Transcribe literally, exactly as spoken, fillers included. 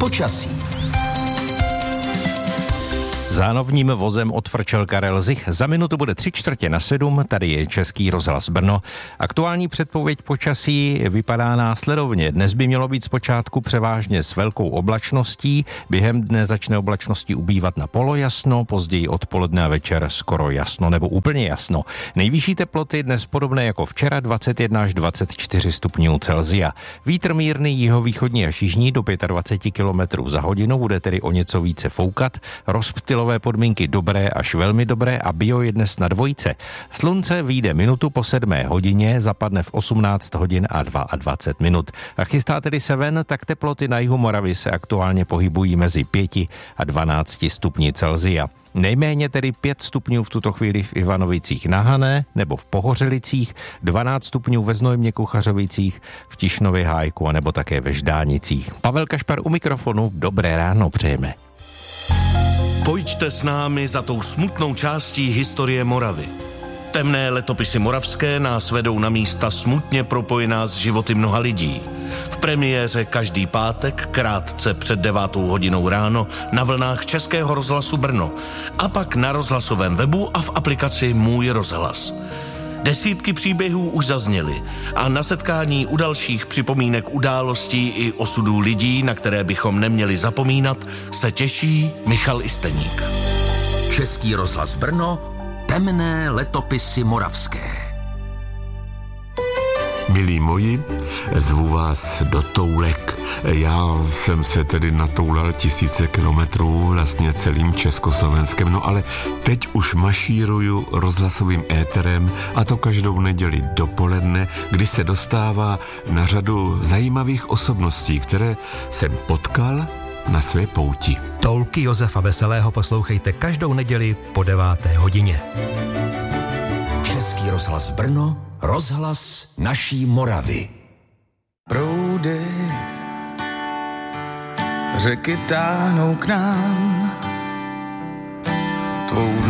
Počasí. Zánovním vozem odfrčel Karel Zich. Za minutu bude tři čtvrtě na sedm, tady je Český rozhlas Brno. Aktuální předpověď počasí vypadá následovně. Dnes by mělo být zpočátku převážně s velkou oblačností, během dne začne oblačnosti ubývat na polojasno, později odpoledne a večer skoro jasno nebo úplně jasno. Nejvyšší teploty dnes podobné jako včera, dvacet jedna až dvacet čtyři stupňů Celsia. Vítr mírný jihovýchodní až jižní do dvacet pět kilometrů za hodinu, bude tedy o něco více foukat. Rozptylové podmínky dobré až velmi dobré a bio je dnes na dvojce. Slunce vyjde minutu po sedmé hodině, zapadne v osmnáct hodin a dvacet dva minut. A chystá tedy se ven, tak teploty na jihu Moravy se aktuálně pohybují mezi pěti a dvanácti stupni Celsia. Nejméně tedy pět stupňů v tuto chvíli v Ivanovicích na Hané nebo v Pohořelicích, dvanáct stupňů ve Znojmě Kuchařovicích, v Tišnově Hájku a nebo také ve Ždánicích. Pavel Kašpar u mikrofonu, dobré ráno přejeme. Pojďte s námi za tou smutnou částí historie Moravy. Temné letopisy moravské nás vedou na místa smutně propojená s životy mnoha lidí. V premiéře každý pátek krátce před devátou hodinou ráno na vlnách Českého rozhlasu Brno a pak na rozhlasovém webu a v aplikaci Můj rozhlas. Desítky příběhů už zazněly a na setkání u dalších připomínek událostí i osudů lidí, na které bychom neměli zapomínat, se těší Michal Isteník. Český rozhlas Brno, temné letopisy moravské. Milí moji, zvu vás do Toulek. Já jsem se tedy natoulal tisíce kilometrů vlastně celým Československem, no ale teď už mašíruju rozhlasovým éterem a to každou neděli dopoledne, kdy se dostává na řadu zajímavých osobností, které jsem potkal na své pouti. Toulky Josefa Veselého poslouchejte každou neděli po deváté hodině. Český rozhlas Brno, rozhlas naší Moravy. Proudy řeky táhnou k nám, tvou